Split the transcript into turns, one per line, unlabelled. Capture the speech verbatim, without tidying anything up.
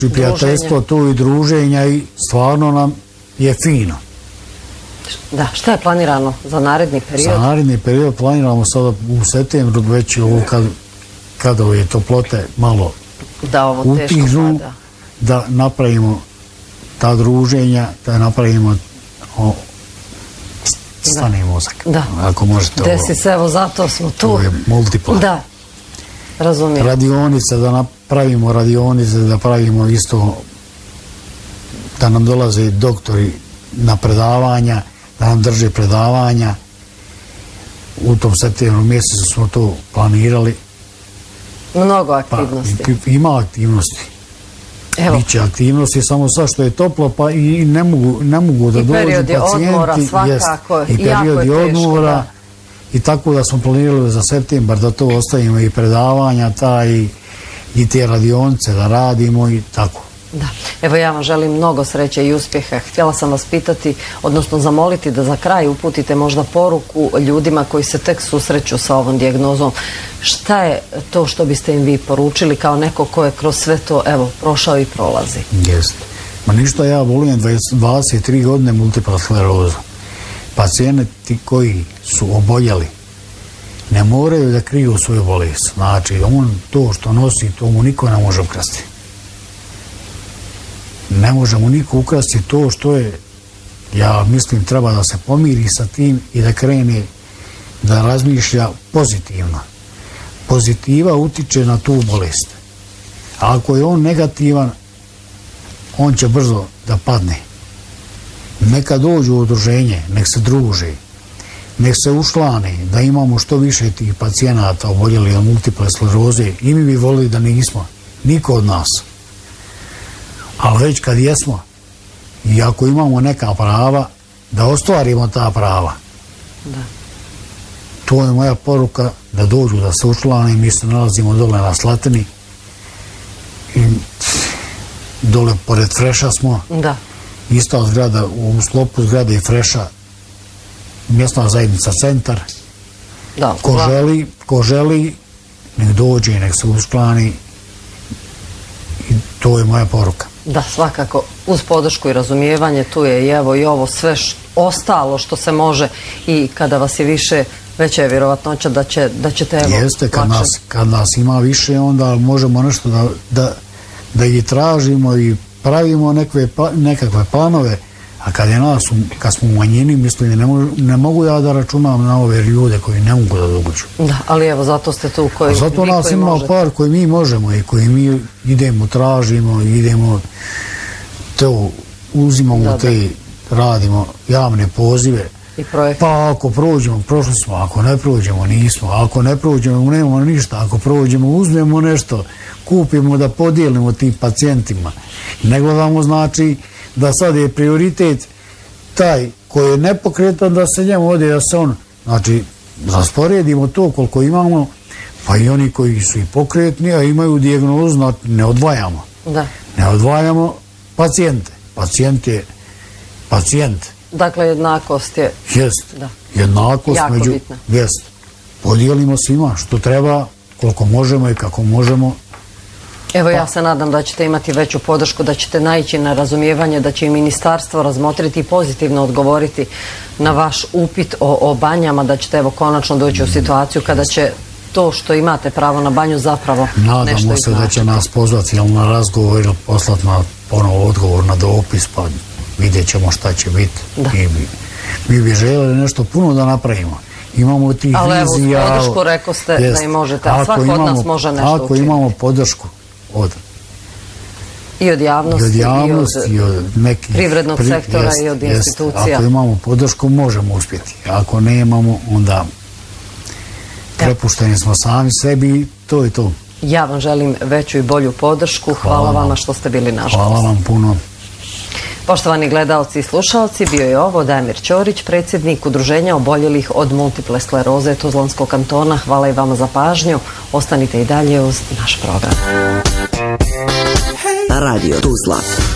i prijateljstvo tu i druženja i stvarno nam je fino.
Da, šta je planirano za naredni period?
Za naredni period planiramo sada u septembru, već ovo kad, kada ove toplote malo
da ovo teško
utižu,
pada.
Da napravimo ta druženja, da napravimo o, stani mozak.
Da.
Ako možete ovo.
Desi se, evo zato smo tu.
To je multipla.
Da, razumijem.
Radionice, da napravimo radionice, da pravimo isto, da nam dolaze doktori na predavanja, da nam drže predavanja. U tom septembru mjesecu smo to planirali.
Mnogo aktivnosti.
Pa, ima aktivnosti.
Evo.
Biće aktivnosti, samo sad što je toplo, pa i ne mogu, ne mogu da
I
dođu pacijenti.
I periodi odmora svakako.
Jest, I periodi odmora.
Da.
I tako da smo planirali za septembar da to ostavimo i predavanja, ta i, i te radionice da radimo i tako.
Da. Evo ja vam želim mnogo sreće i uspjeha. Htjela sam vas pitati, odnosno zamoliti da za kraj uputite možda poruku ljudima koji se tek susreću sa ovom dijagnozom. Šta je to što biste im vi poručili kao neko ko je kroz sve to evo prošao i prolazi?
Jeste. Ma ništa, ja volim dvadeset tri godine multipla skleroza. Pacijenti koji su oboljeli ne moraju da kriju svoju bolest. Znači, on to što nosi, to mu niko ne može ukrasti. Ne može mu niko ukrasti to što je, ja mislim, treba da se pomiri sa tim i da krene da razmišlja pozitivno. Pozitiva utiče na tu bolest. A ako je on negativan, on će brzo da padne. Neka dođu u udruženje, nek se druže, nek se ušlane, da imamo što više tih pacijenata oboljeli od multiple skleroze. I mi bi volili da nismo, niko od nas. Ali već kad jesmo, i ako imamo neka prava, da ostvarimo ta prava.
Da.
To je moja poruka, da dođu, da se učlane. Mi se nalazimo dole na Slatini. I dole pored Freša smo.
Da.
Ista zgrada, u sklopu zgrade je Freša, mjesna zajednica Centar.
Da,
ko
da.
želi, ko želi, nek dođe, nek se učlani. I to je moja poruka.
Da, svakako, uz podršku i razumijevanje, tu je i evo i ovo sve š, ostalo što se može i kada vas je više, veća je vjerovatnoća da, će, da ćete evo...
Jeste, kad nas, kad nas ima više, onda možemo nešto da, da, da i tražimo i pravimo nekve, nekakve planove, a kad je nas, kad smo u manjini, mislim, ne, mogu, ne mogu ja da računam na ove ljude koji ne mogu da dođu.
Da, ali evo, zato ste tu koji,
a zato
vi
nas
koji
ima
možete.
Par koji mi možemo i koji mi idemo, tražimo, idemo, to uzimamo,
da,
te, da. radimo javne pozive.
I projekte.
Pa ako prođemo, prošli smo, ako ne prođemo, nismo. Ako ne prođemo, nemamo ništa. Ako prođemo, uzmemo nešto, kupimo da podijelimo tim pacijentima. Ne gledamo, znači, da sad je prioritet taj koji je nepokretan, da se njemu ode, da se on, znači, rasporedimo to koliko imamo, pa i oni koji su i pokretni, a imaju dijagnozu, znači, ne odvajamo.
Da.
Ne odvajamo pacijente. Pacijent je pacijent.
Dakle, jednakost je...
Jest.
Da.
Jednakost
jako
među...
bitna.
Jest. Podijelimo svima što treba, koliko možemo i kako možemo.
Evo, ja se nadam da ćete imati veću podršku, da ćete naići na razumijevanje, da će i ministarstvo razmotriti i pozitivno odgovoriti na vaš upit o, o banjama, da ćete evo konačno doći u situaciju kada će to što imate pravo na banju zapravo
nadamo
nešto
se
iznačiti.
Da će nas pozvati jel, na razgovor ili poslati na ponovo odgovor na dopis, pa vidjet ćemo šta će biti. Mi bi, mi bi željeli nešto puno da napravimo. Imamo tih
ali evo,
vizija.
Ali evo, podršku rekao ste jest, da i možete, a svako imamo, od nas može nešto
ako
učiniti.
Ako imamo podršku od
i od javnosti,
i od, javnosti, i od, od nekih
privrednog pri, sektora jest, i od institucija.
Jest. Ako imamo podršku, možemo uspjeti. Ako ne imamo, onda prepušteni smo sami sebi, to je to.
Ja vam želim veću i bolju podršku. Hvala, Hvala vama što ste bili naš gost.
Hvala vam puno.
Poštovani gledalci i slušalci, bio je ovo Damir Ćorić, predsjednik Udruženja oboljelih od multiple skleroze Tuzlanskog kantona. Hvala i vama za pažnju. Ostanite i dalje uz naš program.
Radio Tuzla.